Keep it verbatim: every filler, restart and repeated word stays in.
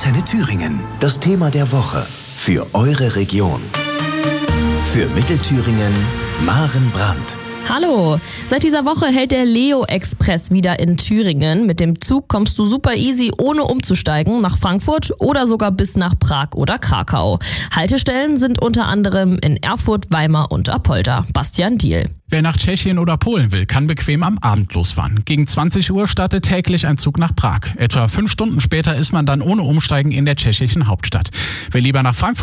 Antenne Thüringen. Das Thema der Woche für eure Region. Für Mittelthüringen Maren Brandt. Hallo, seit dieser Woche hält der Leo Express wieder in Thüringen. Mit dem Zug kommst du super easy, ohne umzusteigen, nach Frankfurt oder sogar bis nach Prag oder Krakau. Haltestellen sind unter anderem in Erfurt, Weimar und Apolda. Bastian Diehl. Wer nach Tschechien oder Polen will, kann bequem am Abend losfahren. Gegen zwanzig Uhr startet täglich ein Zug nach Prag. Etwa fünf Stunden später ist man dann ohne Umsteigen in der tschechischen Hauptstadt. Wer lieber nach Frankfurt